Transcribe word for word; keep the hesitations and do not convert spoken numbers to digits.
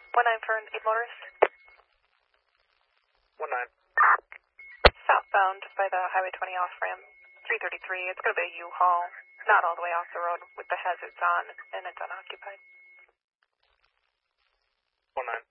One nine for eight motorist. One nine. Southbound by the Highway twenty off-ramp. three thirty-three. It's going to be a U-Haul. Not all the way off the road with the hazards on, and it's unoccupied. One nine.